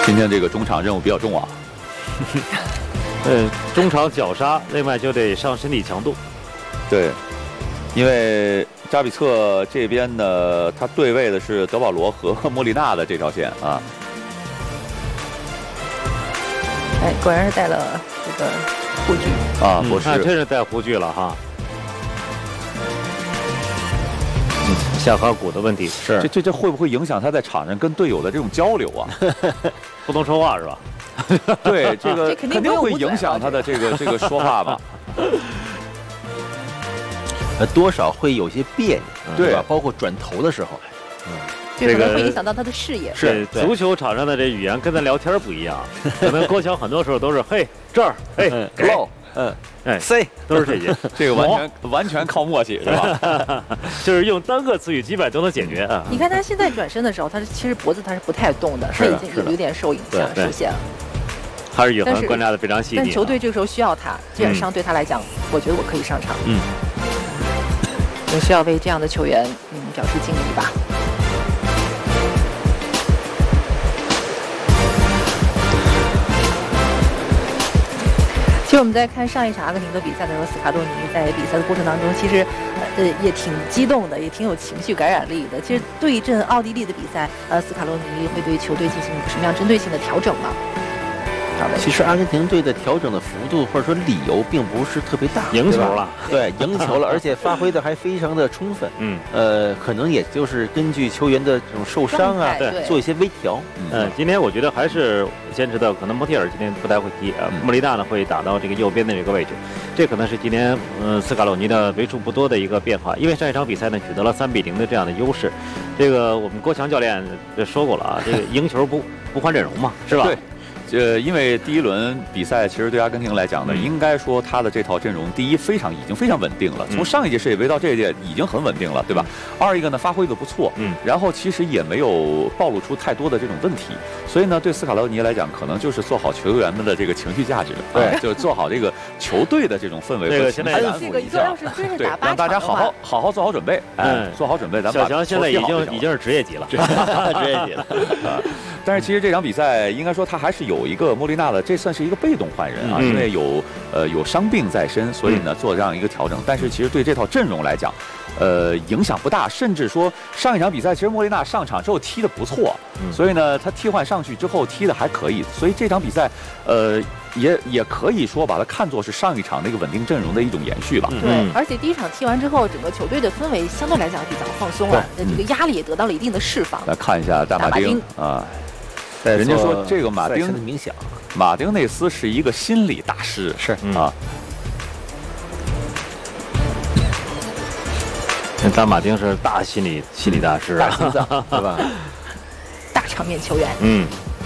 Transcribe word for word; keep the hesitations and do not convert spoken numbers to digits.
今天这个中场任务比较重啊。 呃，中场绞杀，另外就得上身体强度。 对，因为扎比策这边呢，他对位的是德保罗和莫莉娜的这条线啊。 哎，果然是带了这个护具啊，博士， 那真是带护具了哈。嗯，下颌骨的问题是这这这会不会影响他在场上跟队友的这种交流啊？ 不能说话是吧？ 对，这个肯定肯定会影响他的这个这个说话吧。 呃，多少会有些别扭， 对吧？包括转头的时候， 嗯，这可能会影响到他的视野。 是足球场上的这语言跟咱聊天不一样，可能郭强很多时候都是嘿这儿，嘿 low， 嗯，哎 C 都是这些， 这个完全完全靠默契是吧？ 就是用单个词语基本都能解决啊。 你看他现在转身的时候，他其实脖子他是不太动的，他已经有有点受影响受限了。 还是宇恒观察的非常细腻。 但球队这个时候需要他，这点伤对他来讲，我觉得我可以上场。 嗯， 也需要为这样的球员嗯表示敬意吧。其实我们在看上一场阿根廷的比赛的时候，斯卡洛尼在比赛的过程当中，其实呃也挺激动的，也挺有情绪感染力的。其实对阵奥地利的比赛，呃，斯卡洛尼会对球队进行一个什么样针对性的调整吗？ 其实阿根廷队的调整的幅度或者说理由并不是特别大， 赢球了， 对，赢球了，而且发挥的还非常的充分。 嗯， 呃，可能也就是根据球员的这种受伤啊， 对， 做一些微调。 嗯，今天我觉得还是坚持到，可能莫蒂尔今天不太会踢啊，莫莉娜呢会打到这个右边的这个位置，这可能是今天嗯斯卡洛尼的为数不多的一个变化，因为上一场比赛呢取得了三比零的这样的优势，这个我们郭强教练说过了啊，这个赢球不不换阵容嘛，是吧？ 对。呃，因为第一轮比赛其实对阿根廷来讲呢， 嗯、 应该说他的这套阵容，第一非常已经非常稳定了，从上一届世界杯到这一届已经很稳定了，对吧？嗯、二一个呢发挥的不错， 嗯， 然后其实也没有暴露出太多的这种问题，所以呢，对斯卡洛尼来讲，可能就是做好球员们的这个情绪价值，对，啊、就做好这个球队的这种氛围和情绪安抚一下，对，让大家好好好好做好准备，哎，做好准备，咱们小强现在已经已经是职业级了，职业级了啊。但是其实这场比赛应该说他还是有一个莫莉娜的，这算是一个被动换人啊， 嗯、 因为有呃有伤病在身，所以呢做这样一个调整。但是其实对这套阵容来讲，呃影响不大，甚至说上一场比赛其实莫莉娜上场之后踢得不错，嗯、所以呢他替换上去之后踢得还可以，所以这场比赛呃也也可以说把它看作是上一场那个稳定阵容的一种延续吧。 对，而且第一场踢完之后，整个球队的氛围相对来讲比较放松了，那、嗯、这个压力也得到了一定的释放。 来看一下大马丁啊。人家说这个马丁冥想， 马丁内斯是一个心理大师， 是啊。 那大马丁是大心理心理大师啊， 大心脏，对吧？ 大场面球员， 嗯。